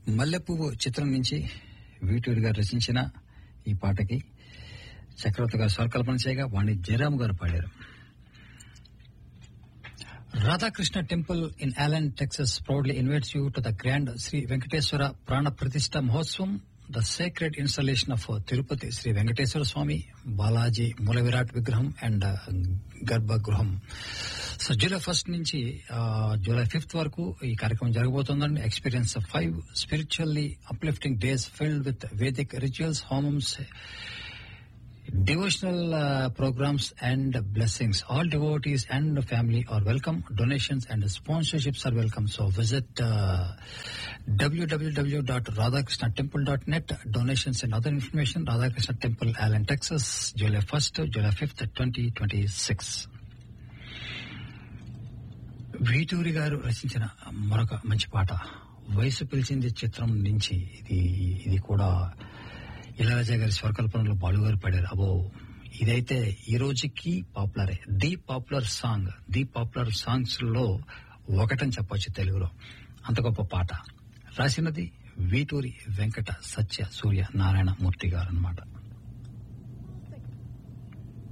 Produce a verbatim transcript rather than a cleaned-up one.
మల్లెపువ్వు చిత్రం నుంచి వీటూరి గారు రచించిన ఈ పాటకి చక్రవర్తి గారు స్వరకల్పన చేయగా వాణి జయరామ్ గారు పాడారు. Radhakrishna Temple in Allen, Texas proudly invites you to the grand Sri Venkateswara Prana Pratishtha Mahotsvam, the sacred installation of uh, Tirupati Sri Venkateswara Swami, Balaji Mulavirat Vigraham and uh, Garbha Gruham. So July first నుంచి July fifth వరకు ఈ కార్యక్రమం జరగబోతోందండి. Experience of five spiritually uplifting days filled with Vedic rituals, హోమమ్స్, devotional uh, programs and blessings. All devotees and family are welcome. Donations and sponsorships are welcome. So visit uh, w w w dot radhakrishna temple dot net. Donations and other information, Radhakrishna Temple, Allen, Texas, July first to July fifth, twenty twenty-six. Veturi గారు రచించిన మరొక మంచి పాట వయసు పిలిచింది చిత్రం నుంచి. ఇది ఇది కూడా ఇళయరాజా గారి స్వరకల్పనలో బాలుగారు పాడారు. అబో ఇదైతే ఈ రోజుకి పాపులరే. The popular song the popular songs లో ఒకటని చెప్పొచ్చు తెలుగులో. అంత గొప్ప పాట రాసినది వీటూరి వెంకట సత్య సూర్య నారాయణ మూర్తి గారు అన్నమాట.